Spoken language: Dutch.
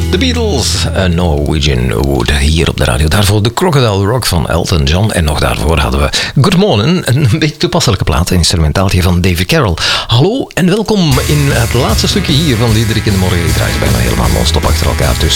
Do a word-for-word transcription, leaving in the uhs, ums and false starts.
The Beatles, A Norwegian Wood, hier op de radio. Daarvoor de Crocodile Rock van Elton John. En nog daarvoor hadden we Good Morning, een beetje toepasselijke plaat, een instrumentaaltje van David Carroll. Hallo en welkom in het laatste stukje hier van Diederik in de Morgen. Die draait bijna helemaal non-stop achter elkaar. Dus